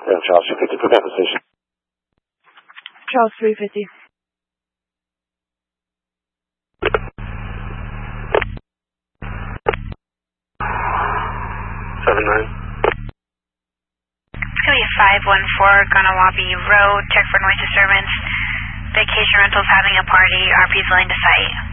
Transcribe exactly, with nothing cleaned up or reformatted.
Yeah, Charles three fifty, put that position. Charles three fifty. seven nine. It's going to be five one four Gunawabi Road. Check for noise disturbance. Vacation Rentals having a party. R P is willing to site.